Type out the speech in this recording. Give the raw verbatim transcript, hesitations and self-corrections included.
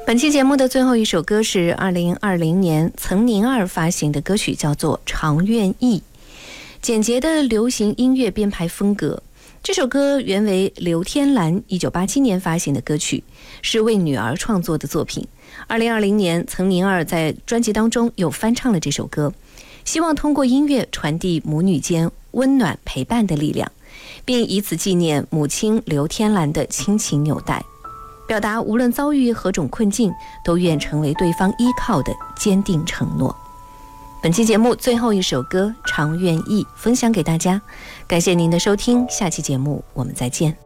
本期节目的最后一首歌是二零二零年岑宁儿发行的歌曲，叫做《常愿意》。简洁的流行音乐编排风格，这首歌原为刘天兰一九八七年发行的歌曲，是为女儿创作的作品。二零二零年岑宁儿在专辑当中又翻唱了这首歌，希望通过音乐传递母女间温暖陪伴的力量，并以此纪念母亲刘天兰的亲情纽带，表达无论遭遇何种困境，都愿成为对方依靠的坚定承诺。本期节目最后一首歌《常愿意》分享给大家，感谢您的收听，下期节目我们再见。